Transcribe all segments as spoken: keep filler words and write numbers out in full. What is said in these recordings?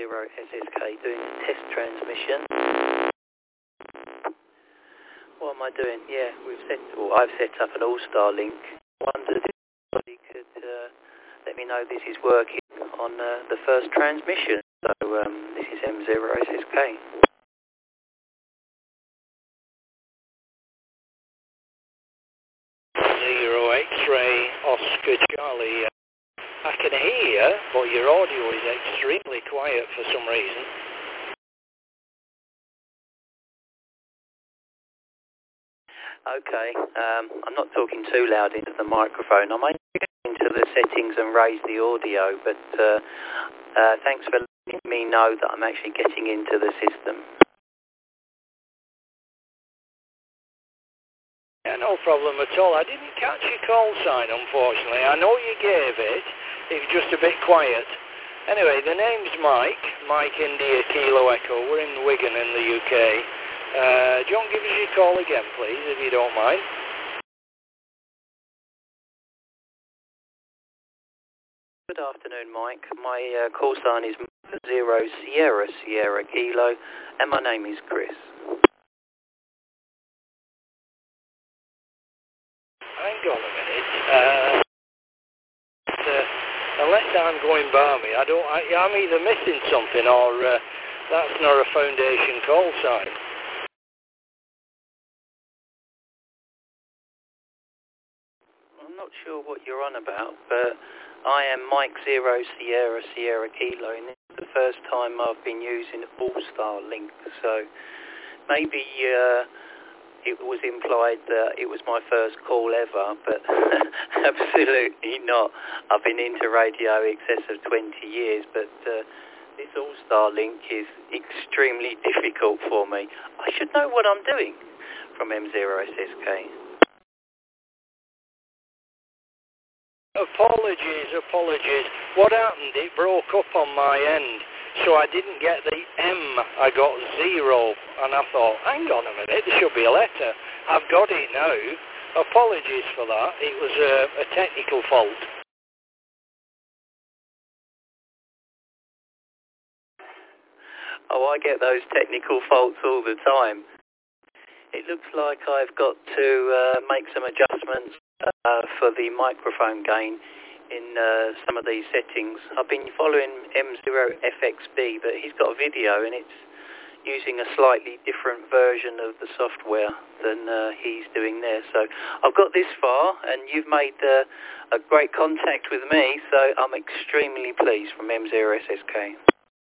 zero S S K doing a test transmission. What am I doing? Yeah, we've set, well, I've set up an All-Star link. Wondered if somebody could uh, let me know this is working on uh, the first transmission. So um, this is M zero S S K. Zero X-ray Oscar Charlie. I can hear, but your audio is extremely quiet for some reason. Okay, um, I'm not talking too loud into the microphone. I might go into the settings and raise the audio, but uh, uh, thanks for letting me know that I'm actually getting into the system. Yeah, no problem at all. I didn't catch your call sign, unfortunately. I know you gave it. It's just a bit quiet. Anyway, the name's Mike. Mike India Kilo Echo. We're in Wigan in the U K. Uh, John, give us your call again, please, if you don't mind. Good afternoon, Mike. My uh, call sign is Zero Sierra Sierra Kilo, and my name is Chris. Hang on a minute. Uh, uh, unless I'm going balmy, I don't. I, I'm either missing something or uh, that's not a foundation call sign. I'm not sure what you're on about, but I am Mike Zero Sierra Sierra Kilo, and this is the first time I've been using All-Star Link, so maybe uh, it was implied that it was my first call ever, but absolutely not. I've been into radio excess of twenty years, but uh, this All-Star Link is extremely difficult for me. I should know what I'm doing from M zero S S K. Apologies, apologies. What happened? It broke up on my end, so I didn't get the M. I got zero, and I thought, hang on a minute, there should be a letter. I've got it now. Apologies for that. It was a, a technical fault. Oh, I get those technical faults all the time. It looks like I've got to uh, make some adjustments uh, for the microphone gain in uh, some of these settings. I've been following M zero F X B, but he's got a video and it's using a slightly different version of the software than uh, he's doing there. So I've got this far, and you've made uh, a great contact with me, so I'm extremely pleased from M zero S S K.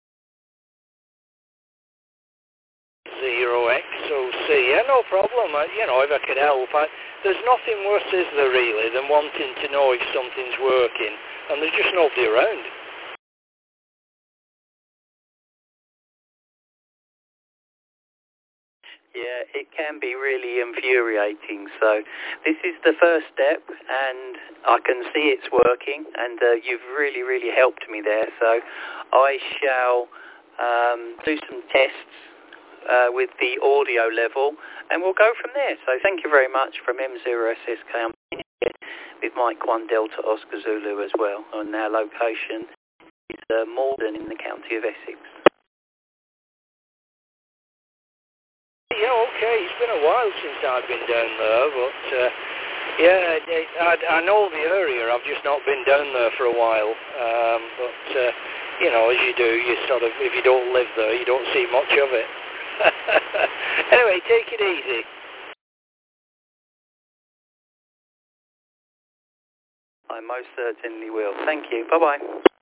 Zero X O C, yeah, no problem. I, you know, if I could help, I, there's nothing worse, is there, really, than wanting to know if something's working, and there's just nobody around. Yeah, it can be really infuriating. So this is the first step, and I can see it's working, and uh, you've really, really helped me there. So I shall um, do some tests Uh, with the audio level, and we'll go from there. So thank you very much from M zero S S K. I'm here with Mike one Delta Oscar Zulu as well, and our location is uh, Malden in the county of Essex. Yeah, okay, it's been a while since I've been down there, but uh, yeah, I, I know the area, I've just not been down there for a while, um, but uh, you know, as you do, you sort of, if you don't live there, you don't see much of it. Anyway, take it easy. I most certainly will. Thank you. Bye-bye.